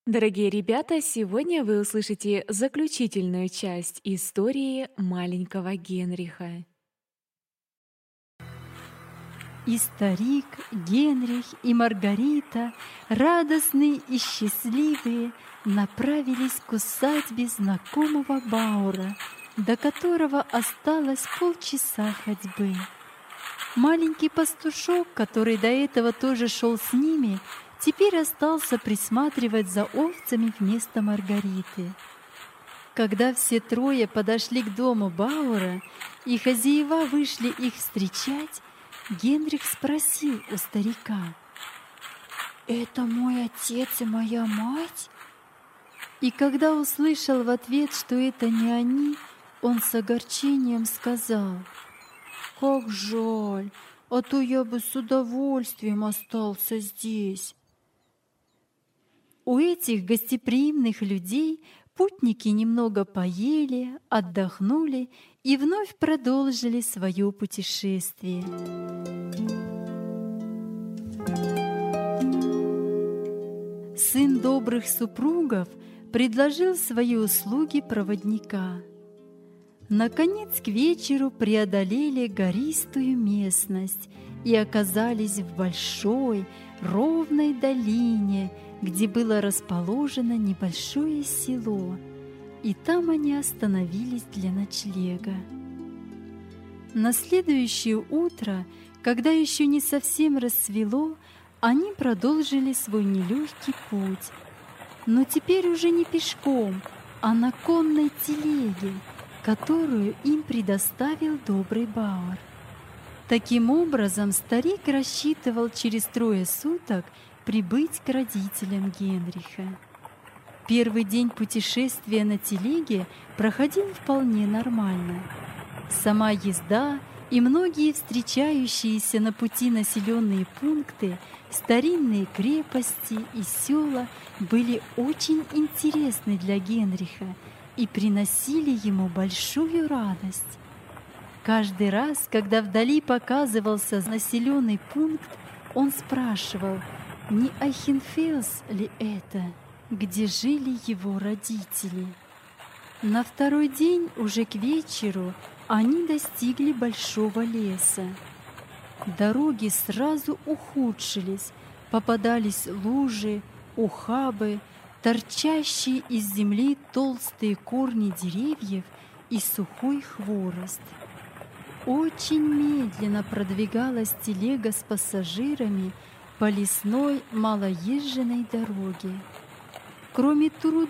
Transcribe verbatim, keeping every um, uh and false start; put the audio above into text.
Дорогие ребята, сегодня вы услышите заключительную часть истории маленького Генриха. И старик Генрих и Маргарита, радостные и счастливые, направились к усадьбе знакомого Баура, до которого осталось полчаса ходьбы. Маленький пастушок, который до этого тоже шел с ними, теперь остался присматривать за овцами вместо Маргариты. Когда все трое подошли к дому Баура, и хозяева вышли их встречать, Генрих спросил у старика: «Это мой отец и моя мать?» И когда услышал в ответ, что это не они, он с огорчением сказал: «Как жаль, а то я бы с удовольствием остался здесь». У этих гостеприимных людей путники немного поели, отдохнули и вновь продолжили свое путешествие. Сын добрых супругов предложил свои услуги проводника. Наконец к вечеру преодолели гористую местность и оказались в большой, ровной долине, где было расположено небольшое село, и там они остановились для ночлега. На следующее утро, когда еще не совсем рассвело, они продолжили свой нелегкий путь, но теперь уже не пешком, а на конной телеге, которую им предоставил добрый Баур. Таким образом, старик рассчитывал через трое суток прибыть к родителям Генриха. Первый день путешествия на телеге проходил вполне нормально. Сама езда и многие встречающиеся на пути населенные пункты, старинные крепости и села были очень интересны для Генриха и приносили ему большую радость. Каждый раз, когда вдали показывался населенный пункт, он спрашивал, не Айхенфелс ли это, где жили его родители. На второй день, уже к вечеру, они достигли большого леса. Дороги сразу ухудшились, попадались лужи, ухабы, торчащие из земли толстые корни деревьев и сухой хворост. Очень медленно продвигалась телега с пассажирами по лесной малоезженной дороге. Кроме труда